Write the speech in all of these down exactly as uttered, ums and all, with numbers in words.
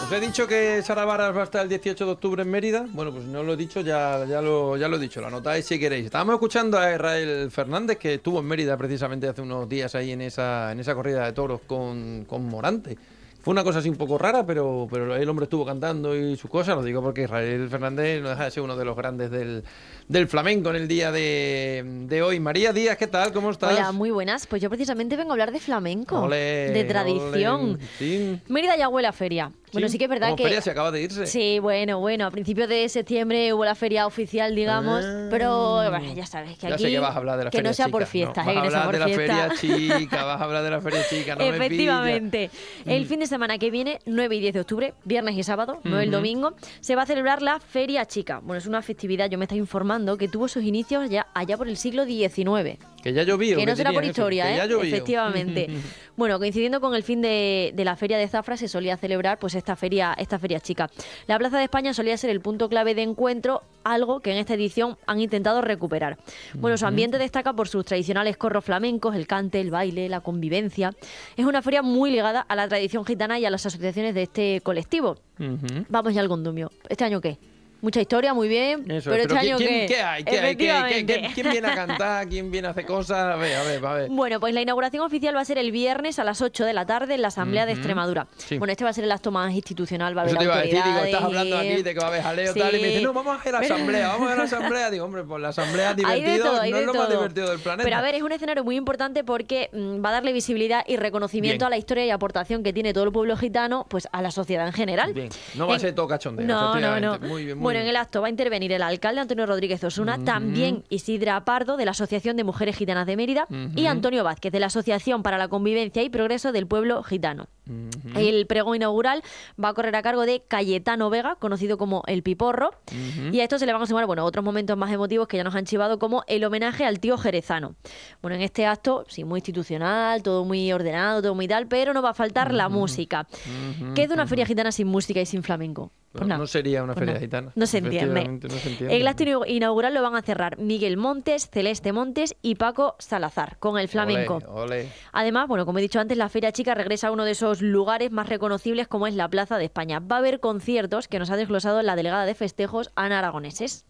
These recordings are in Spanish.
Os he dicho que Sara Varas va a estar el dieciocho de octubre en Mérida. Bueno, pues no lo he dicho, ya, ya, lo, ya lo he dicho, lo anotáis si queréis. Estábamos escuchando a Israel Fernández, que estuvo en Mérida precisamente hace unos días ahí en esa, en esa corrida de toros con, con Morante. Fue una cosa así un poco rara, pero, pero el hombre estuvo cantando y sus cosas. Lo digo porque Israel Fernández no deja de ser uno de los grandes del, del flamenco en el día de, de hoy. María Díaz, ¿qué tal? ¿Cómo estás? Hola, muy buenas. Pues yo precisamente vengo a hablar de flamenco, Olé, de tradición. Olé, sí. Mérida ya huele a feria. Bueno, sí, sí que es verdad como que... feria se acaba de irse. Sí, bueno, bueno, a principios de septiembre hubo la feria oficial, digamos, ah, pero bueno, ya sabes que ya aquí... sé que vas a hablar de la que feria no sea chica, por fiestas, no, eh, que no sea por Vas a hablar de fiesta. la feria chica, vas a hablar de la feria chica, no Efectivamente. me pilla. El fin de semana que viene, nueve y diez de octubre, viernes y sábado, uh-huh. no el domingo, se va a celebrar la Feria Chica. Bueno, es una festividad, yo me estoy informando, que tuvo sus inicios ya allá por el siglo diecinueve. Que ya llovió. Que no será por historia, eso, ¿eh? Ya efectivamente. Bueno, coincidiendo con el fin de, de la Feria de Zafra, se solía celebrar pues esta feria, esta feria chica. La Plaza de España solía ser el punto clave de encuentro, algo que en esta edición han intentado recuperar. Bueno, su ambiente destaca por sus tradicionales corros flamencos, el cante, el baile, la convivencia. Es una feria muy ligada a la tradición gitana y a las asociaciones de este colectivo. Uh-huh. Vamos ya al condumio. ¿Este año qué? Mucha historia, muy bien. Eso, pero, pero este ¿quién, año ¿quién, ¿qué? ¿qué hay? ¿Qué hay? ¿Qué, qué, qué, ¿Quién viene a cantar? ¿Quién viene a hacer cosas? A ver, a ver, a ver. Bueno, pues la inauguración oficial va a ser el viernes a las ocho de la tarde en la Asamblea uh-huh. de Extremadura. Sí. Bueno, este va a ser el acto más institucional. Va a haber Eso te iba a decir, digo, estás y... hablando aquí de que va a haber jaleo sí. tal, y me dice, no, vamos a hacer la asamblea, vamos a hacer la asamblea. Digo, hombre, pues la asamblea es divertido, todo, no es lo todo. más divertido del planeta. Pero a ver, es un escenario muy importante porque mmm, va a darle visibilidad y reconocimiento Bien. a la historia y aportación que tiene todo el pueblo gitano, pues a la sociedad en general. Bien, no va en... a ser todo cachondeo. No, no, no. Muy bien, muy bueno, bien. en el acto va a intervenir el alcalde Antonio Rodríguez Osuna, uh-huh. también Isidra Pardo, de la Asociación de Mujeres Gitanas de Mérida, uh-huh. y Antonio Vázquez, de la Asociación para la Convivencia y Progreso del Pueblo Gitano. Uh-huh. El pregón inaugural va a correr a cargo de Cayetano Vega, conocido como El Piporro, uh-huh. y a esto se le van a sumar bueno, otros momentos más emotivos que ya nos han chivado, como el homenaje al tío jerezano. Bueno, en este acto, sí, muy institucional, todo muy ordenado, todo muy tal, pero no va a faltar uh-huh. la música. Uh-huh. ¿Qué es de una feria gitana sin música y sin flamenco? Pues no, no sería una pues feria no. gitana. No se entiende. No se entiende. El acto inaugural lo van a cerrar Miguel Montes, Celeste Montes y Paco Salazar, con el flamenco. Olé, olé. Además, bueno, como he dicho antes, la Feria Chica regresa a uno de esos lugares más reconocibles como es la Plaza de España. Va a haber conciertos que nos ha desglosado la delegada de festejos, Ana Aragoneses.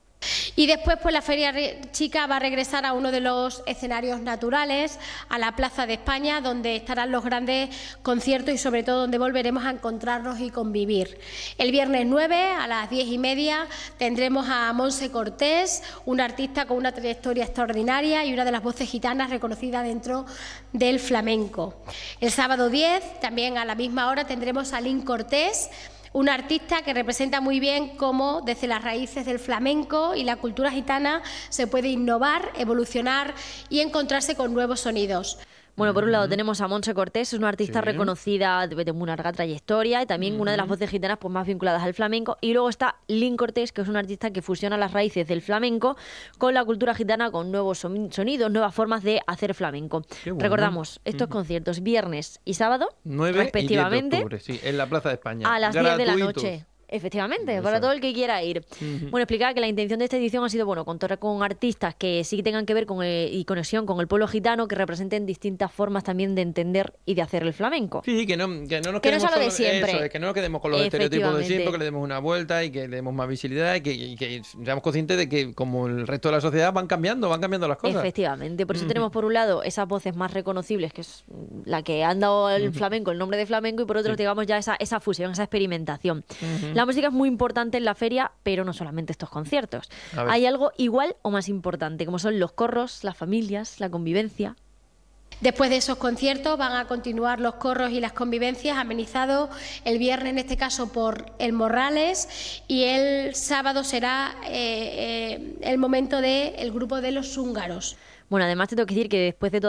Y después pues la Feria Chica va a regresar a uno de los escenarios naturales, a la Plaza de España, donde estarán los grandes conciertos y sobre todo donde volveremos a encontrarnos y convivir. El viernes nueve a las diez y media tendremos a Montse Cortés, una artista con una trayectoria extraordinaria y una de las voces gitanas reconocida dentro del flamenco. El sábado diez, también a la misma hora, tendremos a Lynn Cortés, una artista que representa muy bien cómo desde las raíces del flamenco y la cultura gitana se puede innovar, evolucionar y encontrarse con nuevos sonidos. Bueno, por un lado tenemos a Montse Cortés, es una artista sí. reconocida de muy larga trayectoria y también uh-huh. una de las voces gitanas pues, más vinculadas al flamenco. Y luego está Lynn Cortés, que es una artista que fusiona las raíces del flamenco con la cultura gitana, con nuevos sonidos, nuevas formas de hacer flamenco. Bueno. Recordamos, estos uh-huh. conciertos viernes y sábado, nueve respectivamente, y diez de octubre, sí, en la Plaza de España. A las Gratuitos. diez de la noche. Efectivamente, Eso. para todo el que quiera ir. Uh-huh. Bueno, explicar que la intención de esta edición ha sido bueno contar con artistas que sí tengan que ver con el, y conexión con el pueblo gitano, que representen distintas formas también de entender y de hacer el flamenco. Sí, que no, que no nos que quedemos no solo de solo, siempre. Eso, es que no nos quedemos con los estereotipos de siempre, que le demos una vuelta y que le demos más visibilidad y que, y que seamos conscientes de que como el resto de la sociedad van cambiando, van cambiando las cosas. Efectivamente, por eso uh-huh. tenemos por un lado esas voces más reconocibles, que es la que han dado al uh-huh. flamenco el nombre de flamenco, y por otro sí. digamos ya esa, esa fusión, esa experimentación. Uh-huh. La música es muy importante en la feria, pero no solamente estos conciertos. Hay algo igual o más importante, como son los corros, las familias, la convivencia. Después de esos conciertos van a continuar los corros y las convivencias, amenizados el viernes en este caso por el Morrales, y el sábado será eh, eh, el momento del grupo de los húngaros. Bueno, además te tengo que decir que después de toda